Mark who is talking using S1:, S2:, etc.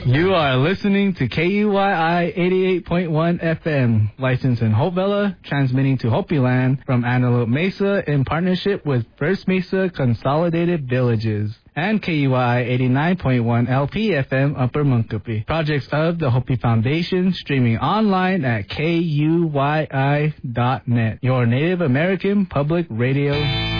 S1: You are listening to KUYI 88.1 FM, licensed in Hope Valley, transmitting to Hopi Land from Antelope Mesa in partnership with First Mesa Consolidated Villages, and KUYI 89.1 LP FM Upper Munkapi. Projects of the Hopi Foundation, streaming online at KUYI.net, your Native American public radio